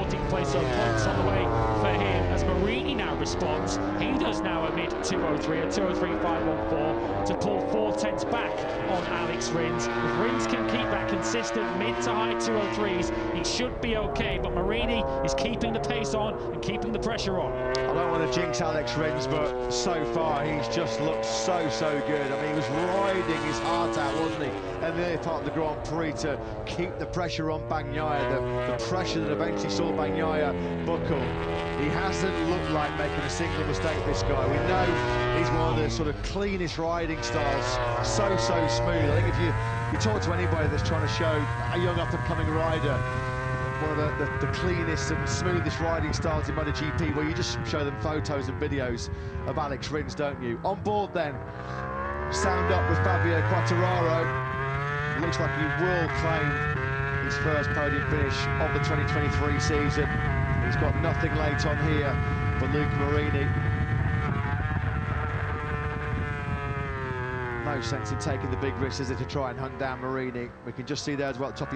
14th place, so points on the way for him as Marini now responds. He does now a mid 203, a 203.514 to pull 4/10 back on Alex Rins. If Rins can keep that consistent mid to high 203s, he should be okay, but Marini is keeping the pace on and keeping the pressure on. I don't want to jinx Alex Rins, but so far he's just looked so good. I mean, he was riding his heart out, wasn't he? And the part of the Grand Prix to keep the pressure on Bagnaia, the pressure that eventually saw Bagnaia buckle. He hasn't looked like making a single mistake, this guy. We know he's one of the sort of cleanest riding styles, so smooth. I think if you talk to anybody that's trying to show a young up-and-coming rider one of the cleanest and smoothest riding styles in MotoGP, well, you just show them photos and videos of Alex Rins, don't you? On board then, sound up with Fabio Quartararo. Looks like he will claim his first podium finish of the 2023 season. He's got nothing late on here for Luca Marini. No sense in taking the big risk, is it, to try and hunt down Marini. We can just see there as well, top of